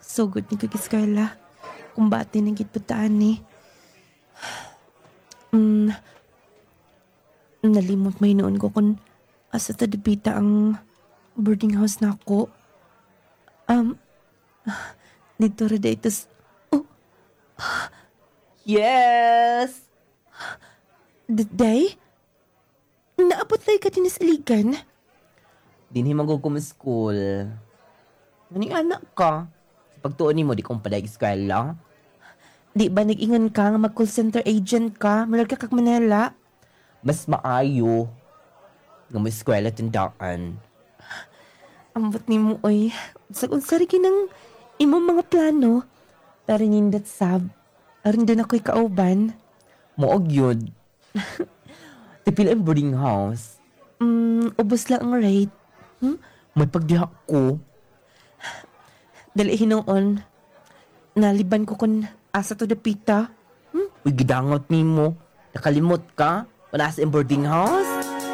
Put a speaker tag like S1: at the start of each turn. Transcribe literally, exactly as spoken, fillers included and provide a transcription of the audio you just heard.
S1: Sugod ni kagiskwela. Kumbati ng gitputaan ni. Mm, nalimot may noon ko kung asa tadipita ang boarding house na ako. Um, dito rin ito. Oh,
S2: Yes!
S1: day? Naabot tayo ka din sa ligan?
S2: Dinhi magugum school. Maning anak ka. Sa pagtuon ni mo, di kong paday eskwela.
S1: Di ba nag-ingon ka nga mag-call center agent ka? Malag ka kag Manila?
S2: Mas maayo. Nga mo eskwela tindaan.
S1: Ambot ni mo, oy. Sa unsari kinang imong mga plano. Pero nindot sab. Aron din ako'y kauban.
S2: Moog yun. Tipil ang boarding house.
S1: Mm, ubos lang ang rate.
S2: Hmm? May pagdihak ko.
S1: Dali hinoon. Naliban ko kun asa to dapita.
S2: Uy, gidangot ni mo. Nakalimot ka? Wala sa boarding house?